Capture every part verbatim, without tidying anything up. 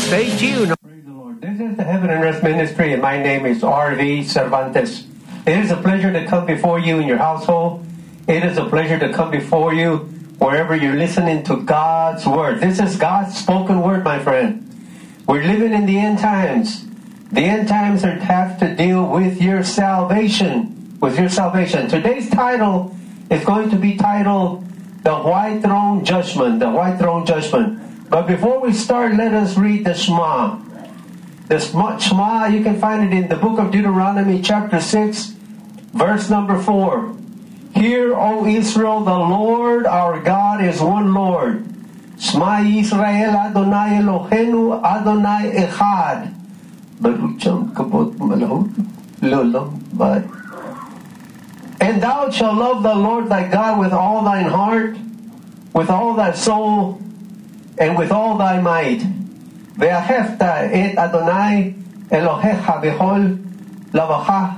Stay tuned. Praise the Lord. This is the Heaven and Earth Ministry, and my name is R V Cervantes. It is a pleasure to come before you in your household. It is a pleasure to come before you wherever you're listening to God's Word. This is God's spoken word, my friend. We're living in the end times. The end times are, have to deal with your salvation. With your salvation. Today's title is going to be titled The White Throne Judgment. The White Throne Judgment. But before we start, let us read the Shema. The Shema, you can find it in the book of Deuteronomy chapter six, verse number four. Hear, O Israel, the Lord our God is one Lord. Shema Yisrael Adonai Eloheinu Adonai Echad. Barucham kabot malahut lolam bye. And thou shalt love the Lord thy God with all thine heart, with all thy soul, and with all thy might. Ve'ahefta et Adonai Elohecha b'chol lavacha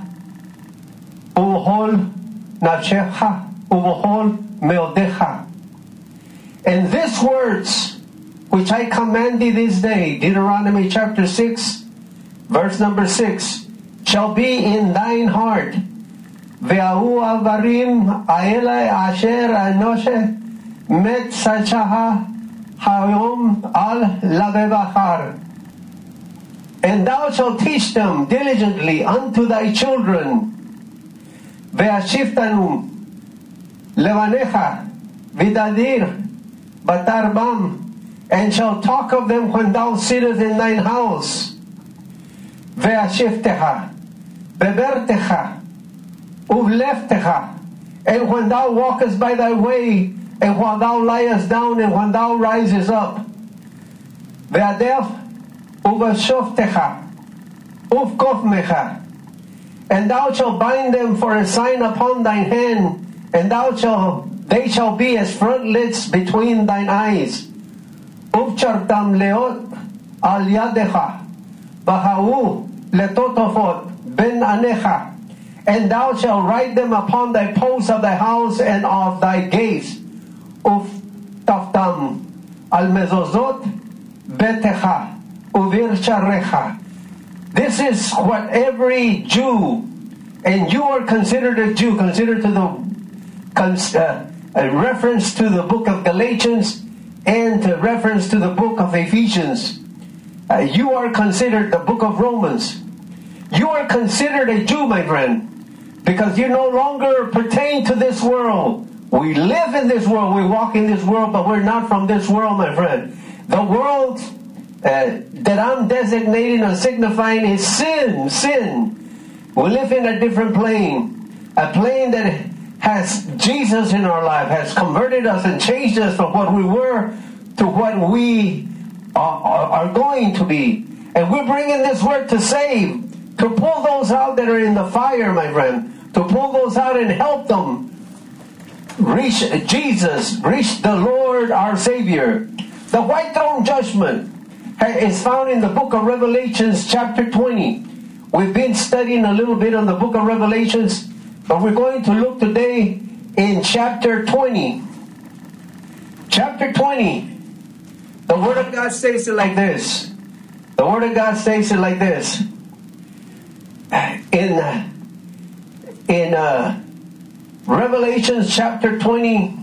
u'b'chol nafshecha u'b'chol meodecha. And these words which I command thee this day, Deuteronomy chapter six, verse number six, shall be in thine heart. Ve'ahu avarim aelai asher anoshe met sachaha hayom al lavevachar. And thou shalt teach them diligently unto thy children. Ve'ashiftanum levanecha vidadir batarbam, and shall talk of them when thou sittest in thine house. Ve'ashiftecha bebertecha uvleftecha, and when thou walkest by thy way, and while thou liest down, and when thou risest up. Ve'adef uvashoftecha uvkofmecha, and thou shalt bind them for a sign upon thine hand, and thou shalt they shall be as frontlets between thine eyes. Uvchartam leot al yadecha bahahu letotofot ben anecha, and thou shalt write them upon thy posts of thy house and of thy gates. Uf taftam al mezozot betecha uvir sharecha. This is what every Jew, and you are considered a Jew, considered to the uh, a reference to the book of Galatians and a reference to the book of Ephesians. Uh, you are considered the book of Romans. You are considered a Jew, my friend, because you no longer pertain to this world. We live in this world, we walk in this world, but we're not from this world, my friend. The world uh, that I'm designating or signifying is sin, sin. We live in a different plane, a plane that has Jesus in our life, has converted us and changed us from what we were to what we are, are going to be. And we're bringing this word to save, to pull those out that are in the fire, my friend, to pull those out and help them reach Jesus, reach the Lord our Savior. The white throne judgment is found in the book of Revelations chapter twenty. We've been studying a little bit on the book of Revelations, but we're going to look today in chapter twenty. Chapter twenty. The Word of God states it like this. The Word of God states it like this. In, uh, in uh, Revelation chapter twenty,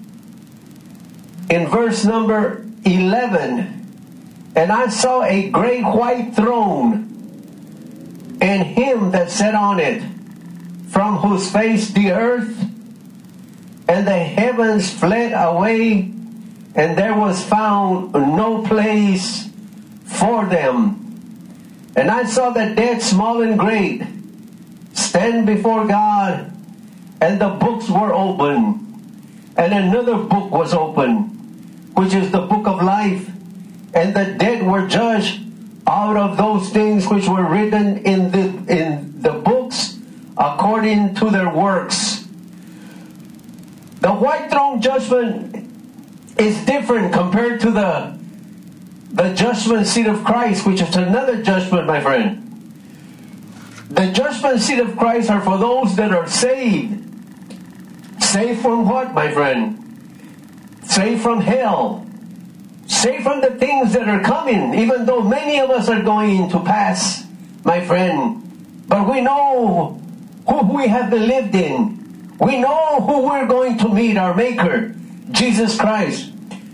in verse number eleven, and I saw a great white throne, and him that sat on it, from whose face the earth and the heavens fled away, and there was found no place for them. And I saw the dead, small and great, stand before God, and the books were open. And another book was open, which is the book of life. And the dead were judged out of those things which were written in the in the books according to their works. The white throne judgment is different compared to the the judgment seat of Christ, which is another judgment, my friend. The judgment seat of Christ are for those that are saved. Saved from what, my friend? Saved from hell. safe from the things that are coming, even though many of us are going to pass, my friend. But we know who we have believed in. We know who we're going to meet, our Maker, Jesus Christ.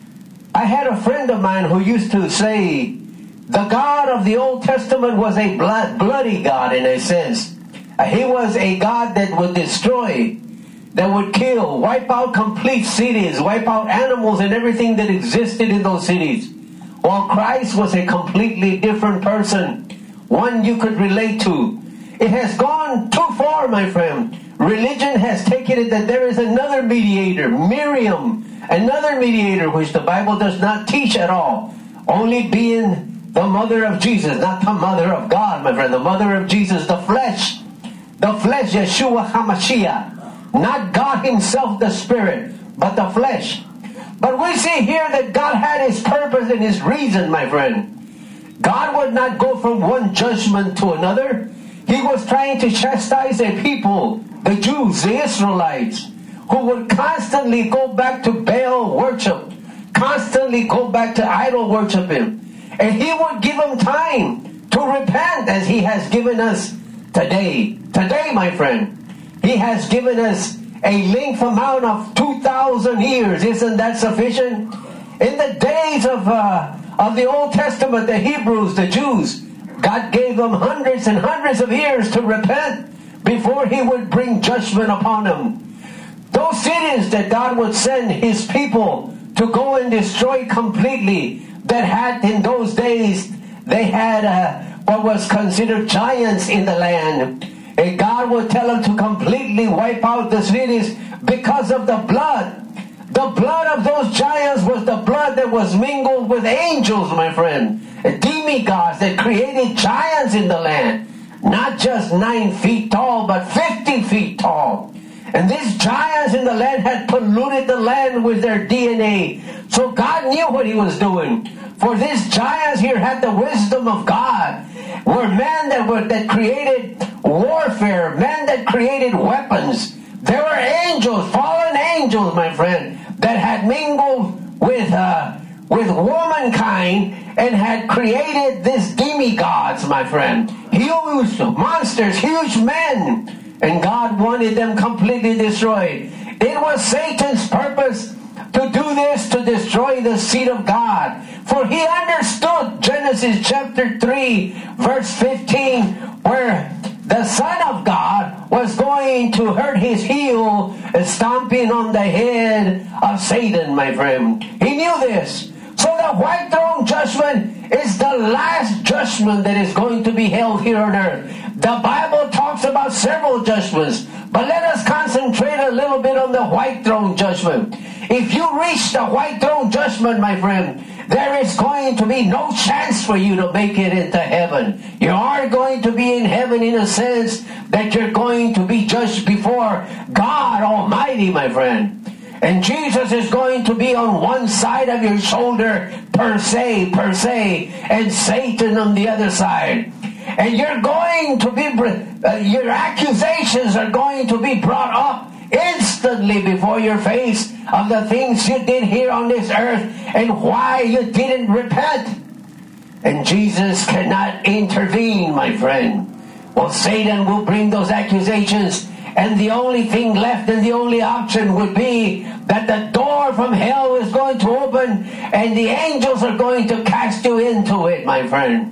I had a friend of mine who used to say, the God of the Old Testament was a blood, bloody God in a sense. He was a God that would destroy, that would kill, wipe out complete cities, wipe out animals and everything that existed in those cities. While Christ was a completely different person, one you could relate to. It has gone too far, my friend. Religion has taken it that there is another mediator, Miriam, another mediator which the Bible does not teach at all, only being the mother of Jesus, not the mother of God, my friend, the mother of Jesus, the flesh, the flesh, Yeshua HaMashiach, not God himself, the Spirit, but the flesh. But we see here that God had his purpose and his reason, my friend. God would not go from one judgment to another. He was trying to chastise a people, the Jews, the Israelites, who would constantly go back to Baal worship, constantly go back to idol worshiping. And he would give them time to repent as he has given us today. Today, my friend, he has given us a length amount of two thousand years. Isn't that sufficient? In the days of, uh, of the Old Testament, the Hebrews, the Jews, God gave them hundreds and hundreds of years to repent before he would bring judgment upon them. Those cities that God would send his people to go and destroy completely, that had in those days, they had uh, what was considered giants in the land. And God would tell them to completely wipe out the cities because of the blood. The blood of those giants was the blood that was mingled with angels, my friend. Demigods that created giants in the land. Not just nine feet tall, but fifty feet tall. And these giants in the land had polluted the land with their D N A. So God knew what he was doing. For these giants here had the wisdom of God. Were men that were that created warfare, men that created weapons. There were angels, fallen angels, my friend, that had mingled with uh, with womankind and had created these demigods, my friend. Huge monsters, huge men. And God wanted them completely destroyed. It was Satan's purpose to do this, to destroy the seed of God. For he understood Genesis chapter three, verse fifteen, where the Son of God was going to hurt his heel, stomping on the head of Satan, my friend. He knew this. So the white throne judgment is the last judgment that is going to be held here on earth. The Bible talks about several judgments, but let us concentrate a little bit on the white throne judgment. If you reach the white throne judgment, my friend, there is going to be no chance for you to make it into heaven. You are going to be in heaven in a sense that you're going to be judged before God Almighty, my friend. And Jesus is going to be on one side of your shoulder, per se, per se, and Satan on the other side. And you're going to be, uh, your accusations are going to be brought up instantly before your face of the things you did here on this earth and why you didn't repent. And Jesus cannot intervene, my friend. Well, Satan will bring those accusations, and the only thing left and the only option would be that the door from hell is going to open and the angels are going to cast you into it, my friend.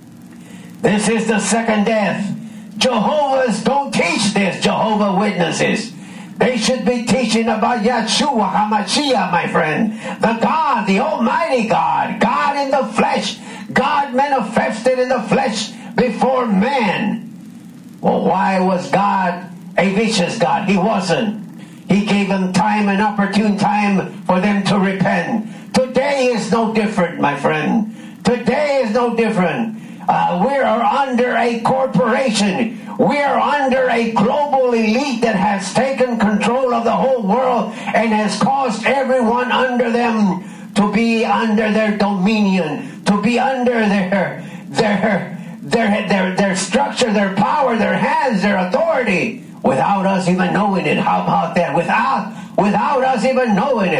This is the second death. Jehovah's don't teach this, Jehovah Witnesses. They should be teaching about Yeshua HaMashiach, my friend. The God, the Almighty God. God in the flesh. God manifested in the flesh before man. Well, why was God a vicious God? He wasn't. He gave them time and opportune time for them to repent. Today is no different, my friend. Today is no different. Uh, we are under a corporation. We are under a global elite that has taken control of the whole world and has caused everyone under them to be under their dominion, to be under their their their their, their structure, their power, their hands, their authority, without us even knowing it. How about that? Without without us even knowing it.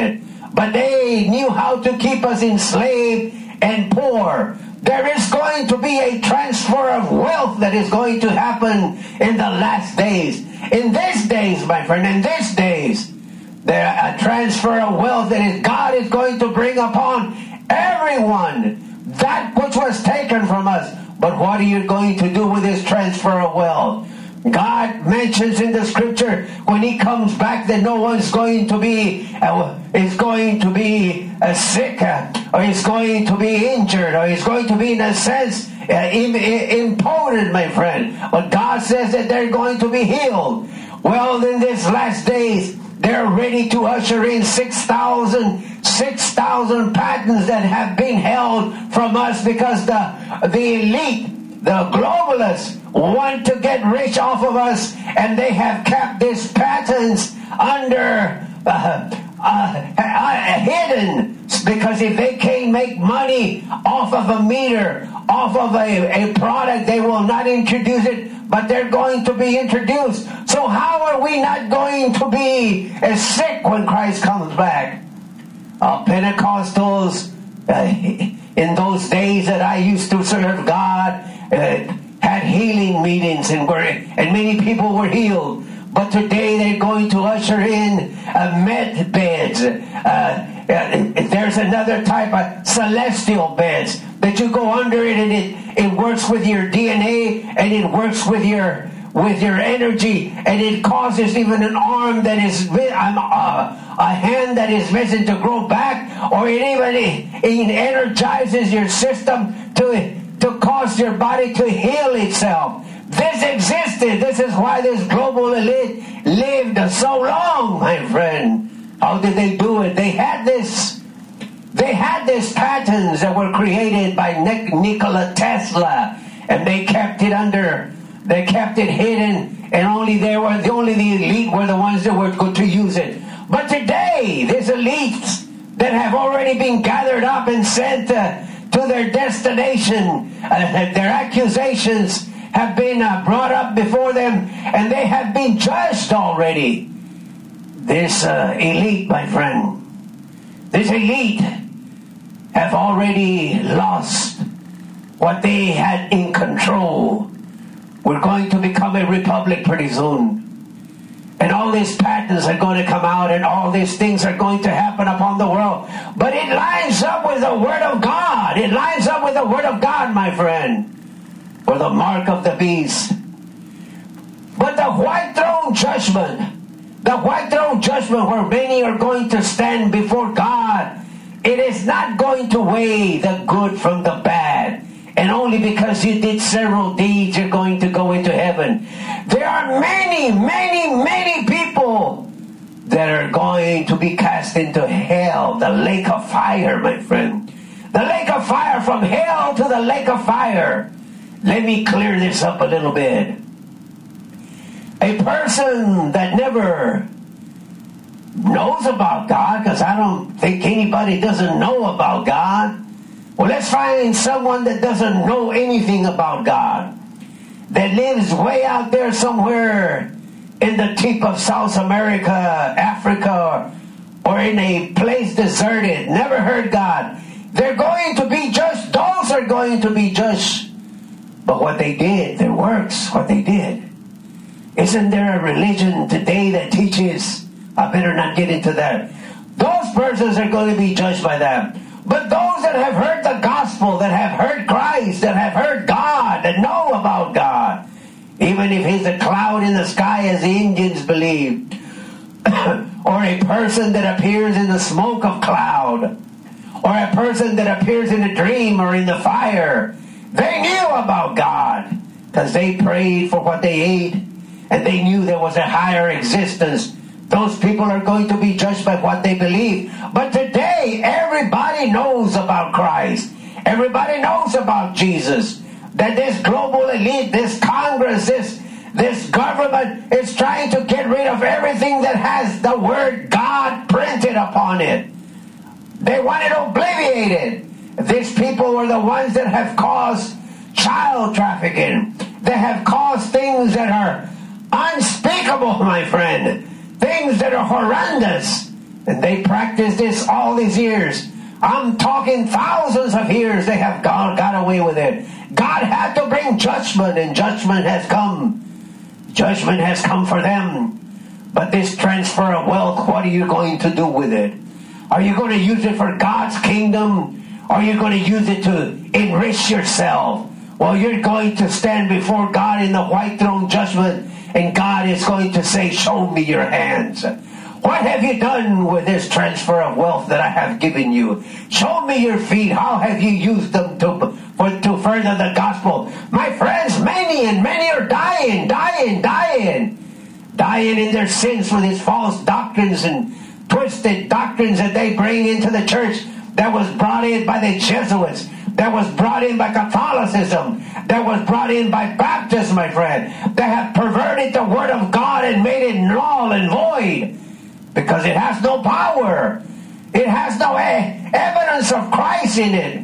but they knew how to keep us enslaved and poor. There is going to be a transfer of wealth that is going to happen in the last days. In these days, my friend, in these days, there a transfer of wealth that is, God is going to bring upon everyone that which was taken from us. But what are you going to do with this transfer of wealth? God mentions in the scripture when He comes back that no one's going to be uh, is going to be uh, sick uh, or is going to be injured or is going to be in a sense uh, im- impotent, my friend. But God says that they're going to be healed. Well, in these last days, they're ready to usher in six thousand six thousand patents that have been held from us because the the elite, the globalists, want to get rich off of us, and they have kept these patents under uh, uh, uh, hidden, because if they can't make money off of a meter, off of a, a product, they will not introduce it, but they're going to be introduced. So how are we not going to be as sick when Christ comes back? Uh, Pentecostals, uh, in those days that I used to serve God, uh, had healing meetings, and were and many people were healed. But today they're going to usher in uh, med beds. Uh, uh, there's another type of celestial beds that you go under it, and it, it works with your D N A, and it works with your with your energy, and it causes even an arm that is uh, a hand that is missing to grow back, or it even it energizes your system to to cause your body to heal itself. This existed. This is why this global elite lived so long, my friend. How did they do it? They had this. They had these patents that were created by Nikola Tesla, and they kept it under. They kept it hidden, and only they were the only the elite were the ones that were going to use it. But today, these elites that have already been gathered up and sent uh, to their destination, uh, their accusations have been uh, brought up before them, and they have been judged already. This uh, elite, my friend, this elite have already lost what they had in control. We're going to become a republic pretty soon. And all these patents are going to come out, and all these things are going to happen upon the world. But it lines up with the Word of God. It lines up with the Word of God, my friend. For the mark of the beast. But the white throne judgment, the white throne judgment where many are going to stand before God, it is not going to weigh the good from the bad. And only because you did several deeds, you're going to go into heaven. There are many, many, many people that are going to be cast into hell, the lake of fire, my friend. The lake of fire, from hell to the lake of fire. Let me clear this up a little bit. A person that never knows about God, because I don't think anybody doesn't know about God. Well, let's find someone that doesn't know anything about God, that lives way out there somewhere in the tip of South America, Africa, or, or in a place deserted, never heard God. They're going to be judged. Those are going to be judged. But what they did, their works, what they did. Isn't there a religion today that teaches? I better not get into that. Those persons are going to be judged by that. But those that have heard the gospel, that have heard Christ, that have heard God, that know about God, even if he's a cloud in the sky as the Indians believed, or a person that appears in the smoke of cloud, or a person that appears in a dream or in the fire, they knew about God because they prayed for what they ate, and they knew there was a higher existence. Those people are going to be judged by what they believe. But today, everybody knows about Christ. Everybody knows about Jesus. That this global elite, this Congress, this, this government is trying to get rid of everything that has the word God printed upon it. They want it obliterated. These people are the ones that have caused child trafficking. They have caused things that are unspeakable, my friend. Things that are horrendous. And they practiced this all these years. I'm talking thousands of years they have gone, got away with it. God had to bring judgment, and judgment has come. Judgment has come for them. But this transfer of wealth, what are you going to do with it? Are you going to use it for God's kingdom? Or are you going to use it to enrich yourself? Well, you're going to stand before God in the white throne judgment, and God is going to say, show me your hands. What have you done with this transfer of wealth that I have given you? Show me your feet. How have you used them to, for, to further the gospel? My friends, many and many are dying, dying, dying. Dying in their sins with these false doctrines and twisted doctrines that they bring into the church that was brought in by the Jesuits, that was brought in by Catholicism, that was brought in by Baptists, my friend. They have perverted the Word of God and made it null and void. Because it has no power. It has no evidence of Christ in it.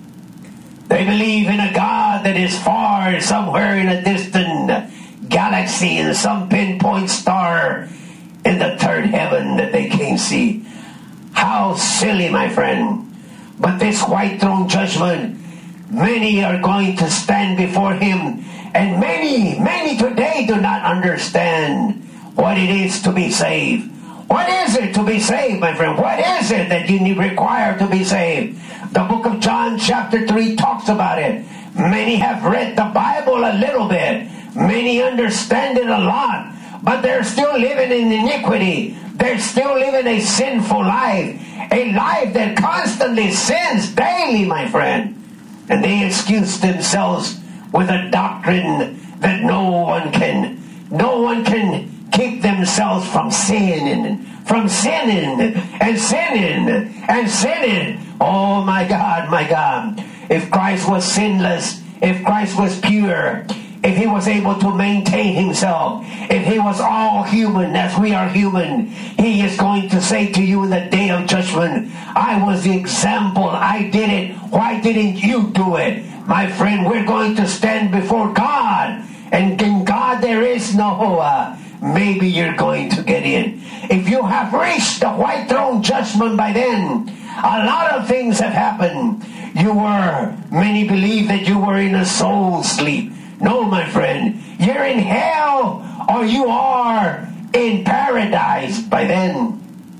They believe in a God that is far, somewhere in a distant galaxy, in some pinpoint star in the third heaven that they can't see. How silly, my friend. But this white throne judgment, many are going to stand before Him. And many, many today do not understand what it is to be saved. What is it to be saved, my friend? What is it that you need require to be saved? The book of John chapter three talks about it. Many have read the Bible a little bit. Many understand it a lot. But they're still living in iniquity. They're still living a sinful life. A life that constantly sins daily, my friend. And they excuse themselves with a doctrine that no one can, no one can keep themselves from sinning, from sinning, and sinning, and sinning. Oh my God, my God. If Christ was sinless, if Christ was pure, if He was able to maintain Himself, if He was all human as we are human, He is going to say to you in the day of judgment, I was the example, I did it, why didn't you do it? My friend, we're going to stand before God, and in God there is no uh, maybe you're going to get in. If you have reached the white throne judgment by then, a lot of things have happened. You were, many believe that you were in a soul sleep. No, my friend, you're in hell or you are in paradise by then.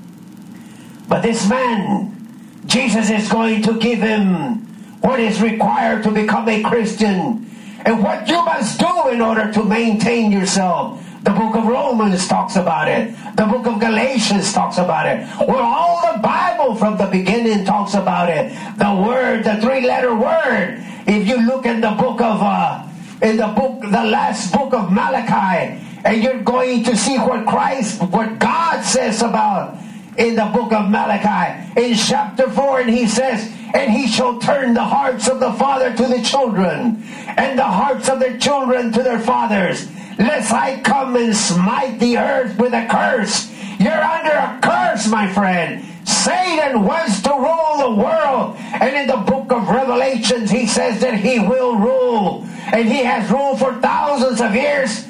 But this man, Jesus is going to give him what is required to become a Christian and what you must do in order to maintain yourself. The book of Romans talks about it. The book of Galatians talks about it. Well, all the Bible from the beginning talks about it. The word, the three-letter word. If you look in the book of, uh, in the book, the last book of Malachi, and you're going to see what Christ, what God says about in the book of Malachi. In chapter four, and He says, and He shall turn the hearts of the father to the children, and the hearts of their children to their fathers, lest I come and smite the earth with a curse. You're under a curse, my friend. Satan wants to rule the world. And in the book of Revelations, he says that he will rule. And he has ruled for thousands of years.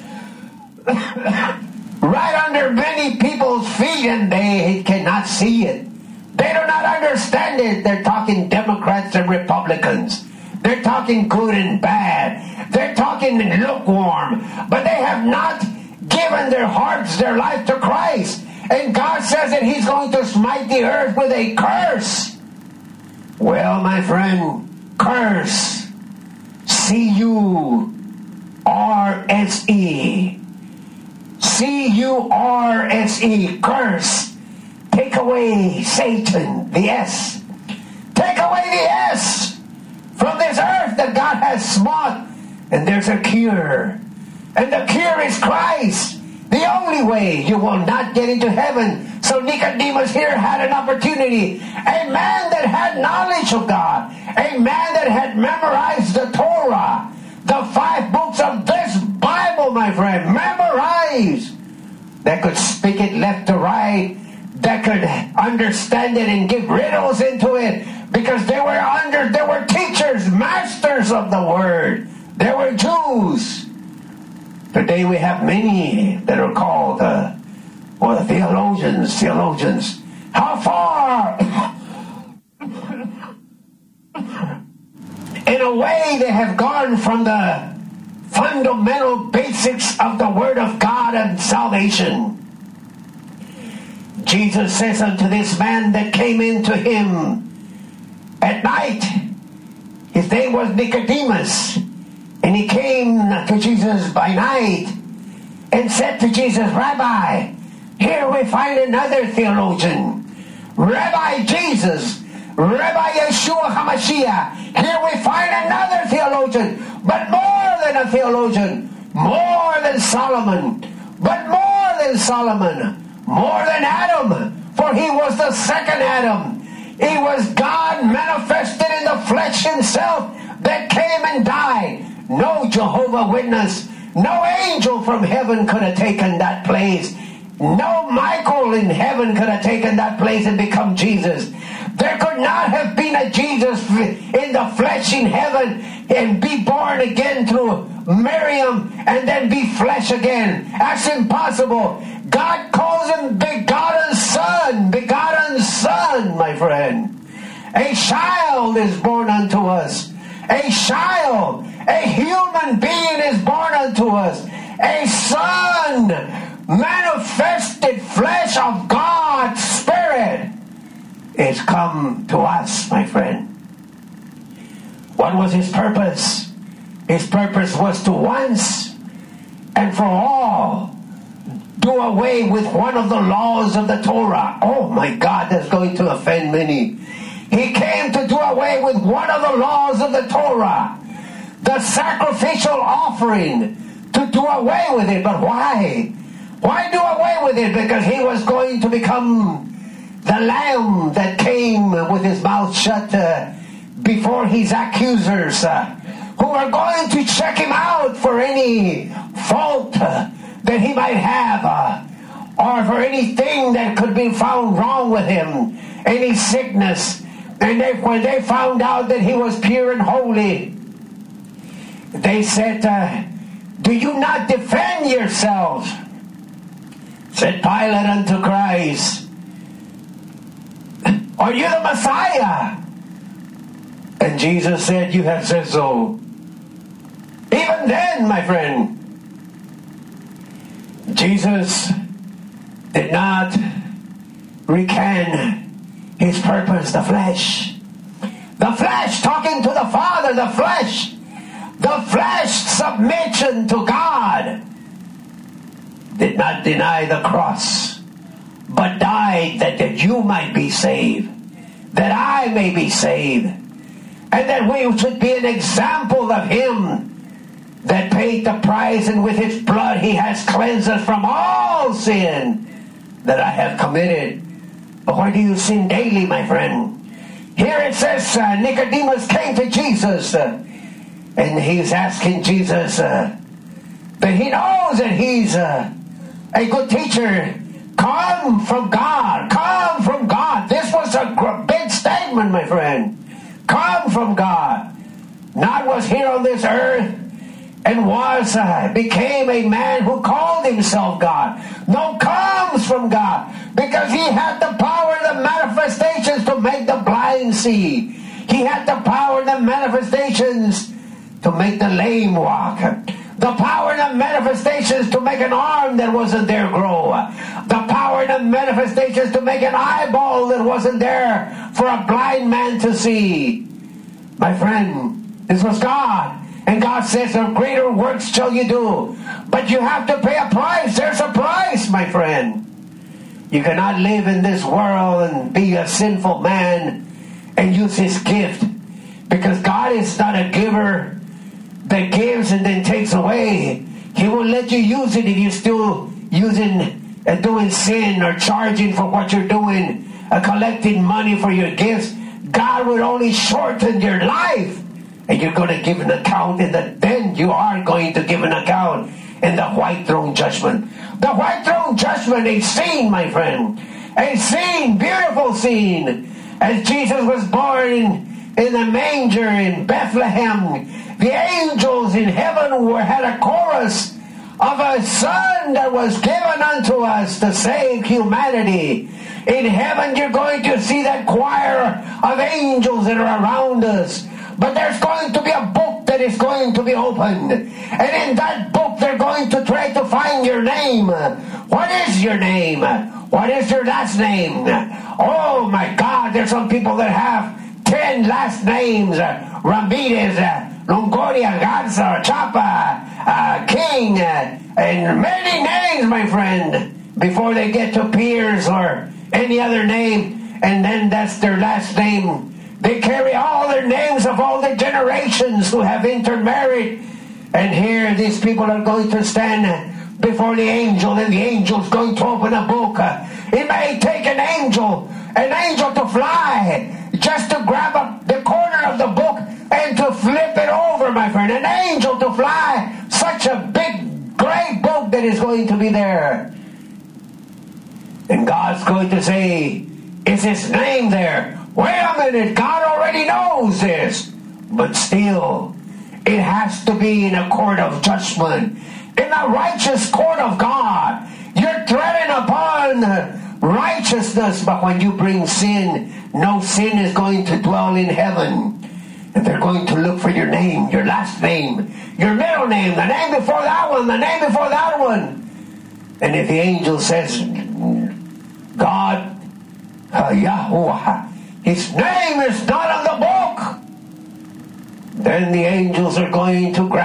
Right under many people's feet, and they cannot see it. They do not understand it. They're talking Democrats and Republicans. They're talking good and bad. They're talking lukewarm. But they have not given their hearts, their life to Christ. And God says that He's going to smite the earth with a curse. Well, my friend, curse. C U R S E. C U R S E. Curse. Take away Satan, the S. Take away the S from this earth that God has smote. And there's a cure. And the cure is Christ. The only way you will not get into heaven. So Nicodemus here had an opportunity. A man that had knowledge of God. A man that had memorized the Torah. The five books of this Bible, my friend. Memorized. That could speak it left to right. That could understand it and give riddles into it. Because they were under, they were teachers, masters of the word. They were Jews. Today we have many that are called, uh, well, theologians, theologians. how far, in a way, they have gone from the fundamental basics of the Word of God and salvation. Jesus says unto this man that came into him at night, his name was Nicodemus, and he came to Jesus by night and said to Jesus, Rabbi, here we find another theologian. Rabbi Jesus, Rabbi Yeshua HaMashiach. Here we find another theologian, but more than a theologian, more than Solomon, but more than Solomon, more than Adam, for he was the second Adam. He was God manifested in the flesh himself that came and died. No Jehovah Witness, no angel from heaven could have taken that place. No Michael in heaven could have taken that place and become Jesus. There could not have been a Jesus in the flesh in heaven and be born again through Miriam and then be flesh again. That's impossible. God calls him begotten son, begotten son, my friend. A child is born unto us. A child, a human being is born unto us. A son, manifested flesh of God's Spirit, is come to us, my friend. What was his purpose? His purpose was to once and for all do away with one of the laws of the Torah. Oh my God, that's going to offend many. He came to do away with one of the laws of the Torah, the sacrificial offering, to do away with it. But why? Why do away with it? Because he was going to become the lamb that came with his mouth shut uh, before his accusers, uh, who are going to check him out for any fault uh, that he might have, uh, or for anything that could be found wrong with him, any sickness. And they, when they found out that he was pure and holy, they said, uh, do you not defend yourselves? Said Pilate unto Christ, are you the Messiah? And Jesus said, you have said so. Even then, my friend, Jesus did not recant his purpose, the flesh. The flesh talking to the Father, the flesh. The flesh submission to God. Did not deny the cross, but died that, that you might be saved, that I may be saved, and that we should be an example of him that paid the price, and with his blood he has cleansed us from all sin that I have committed. But why do you sin daily, my friend? Here it says uh, Nicodemus came to Jesus, uh, and he's asking Jesus uh, that he knows that he's uh, a good teacher. Come from God. Come from God. This was a big statement, my friend. Come from God. Not was here on this earth and was uh, became a man who called himself God. No, comes from God, because he had the power and the manifestations to make the blind see. He had the power and the manifestations to make the lame walk. The power and the manifestations to make an arm that wasn't there grow. The power and the manifestations to make an eyeball that wasn't there for a blind man to see. My friend, this was God. And God says, "The greater works shall you do." But you have to pay a price. There's a price, my friend. You cannot live in this world and be a sinful man and use his gift. Because God is not a giver that gives and then takes away. He won't let you use it if you're still using and doing sin or charging for what you're doing, or collecting money for your gifts. God will only shorten your life. And you're going to give an account in the, then you are going to give an account in the white throne judgment. The white throne judgment, a scene, my friend. A scene, beautiful scene. As Jesus was born in, in the manger in Bethlehem, the angels in heaven were, had a chorus of a son that was given unto us to save humanity. In heaven, you're going to see that choir of angels that are around us. But there's going to be a book that is going to be opened. And in that book, they're going to try to find your name. What is your name? What is your last name? Oh my God, there's some people that have ten last names. Ramirez, Longoria, Garza, Chapa, uh, King, uh, and many names, my friend, before they get to Pierce or any other name. And then that's their last name. They carry all their names of all the generations who have intermarried. And here these people are going to stand before the angel, and the angel's going to open a book. It may take an angel, an angel to fly, just to grab up the corner of the book and to flip it over, my friend. An angel to fly such a big, great book that is going to be there. And God's going to say, is his name there? Wait a minute, God already knows this. But still, it has to be in a court of judgment. In a righteous court of God. You're treading upon righteousness, but when you bring sin, no sin is going to dwell in heaven. And they're going to look for your name, your last name, your middle name, the name before that one, the name before that one. And if the angel says, God, uh, Yahuwah, his name is not on the book, then the angels are going to grab